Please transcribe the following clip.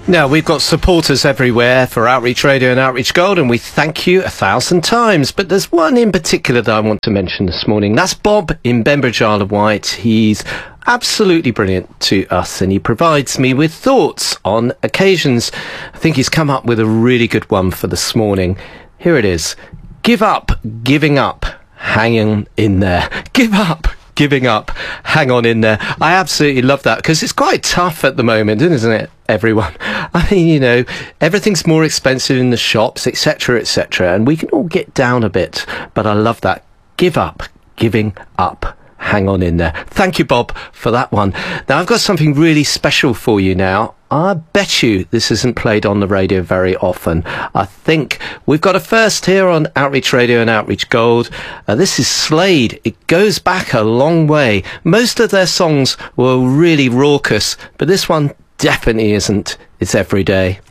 Now, we've got supporters everywhere for Outreach Radio and Outreach Gold, and we thank you 1,000 times. But there's one in particular that I want to mention this morning. That's Bob in Bembridge, Isle of Wight. He's absolutely brilliant to us, and he provides me with thoughts on occasions. I think he's come up with a really good one for this morning. Here it is. Give up, giving up, hanging in there. Give up, giving up, hang on in there. I absolutely love that because it's quite tough at the moment, isn't it, everyone? I mean, you know, everything's more expensive in the shops, etc., etc., and we can all get down a bit, but I love that. Give up, giving up, hang on in there. Thank you, Bob, for that one. Now, I've got something really special for you now. I bet you this isn't played on the radio very often. I think we've got a first here on Outreach Radio and Outreach Gold. This is Slade. It goes back a long way. Most of their songs were really raucous, but this one definitely isn't. It's everyday.